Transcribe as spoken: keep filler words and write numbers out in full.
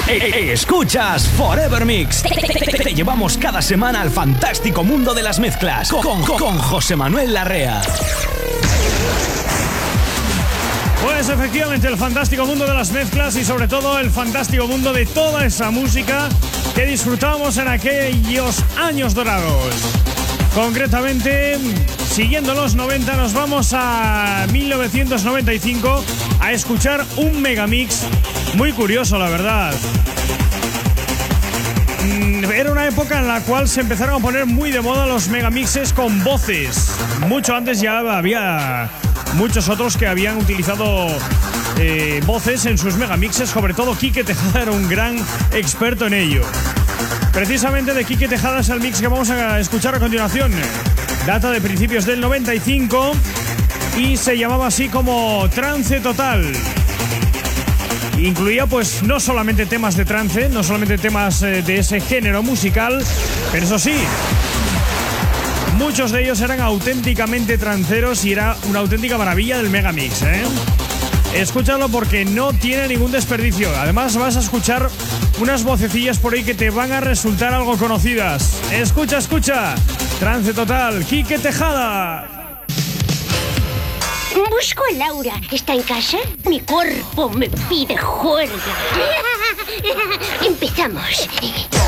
Eh, Escuchas Forever Mix. Te, te- te- te llevamos cada semana al fantástico mundo de las mezclas con, con, con José Manuel Larrea. Pues efectivamente, el fantástico mundo de las mezclas y sobre todo el fantástico mundo de toda esa música que disfrutamos en aquellos años dorados. Concretamente, siguiendo los noventa, nos vamos a mil novecientos noventa y cinco a escuchar un megamix muy curioso, la verdad. Era una época en la cual se empezaron a poner muy de moda los megamixes con voces. Mucho antes ya había muchos otros que habían utilizado eh, voces en sus megamixes, sobre todo Quique Tejada era un gran experto en ello. Precisamente de Quique Tejada es el mix que vamos a escuchar a continuación. Data de principios del noventa y cinco y se llamaba así como Trance Total. Incluía pues no solamente temas de trance, no solamente temas eh, de ese género musical, pero eso sí, muchos de ellos eran auténticamente tranceros y era una auténtica maravilla del megamix, ¿eh? Escúchalo porque no tiene ningún desperdicio. Además vas a escuchar unas vocecillas por ahí que te van a resultar algo conocidas. Escucha, escucha. Trance Total, Quique Tejada. Busco a Laura. ¿Está en casa? Mi cuerpo me pide juerga. Empezamos.